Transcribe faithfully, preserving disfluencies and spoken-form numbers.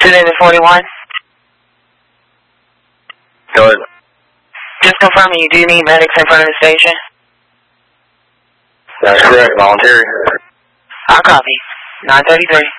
Student forty-one. Go ahead. Just confirming, you do need medics in front of the station? That's correct, voluntary. I'll copy. nine thirty-three.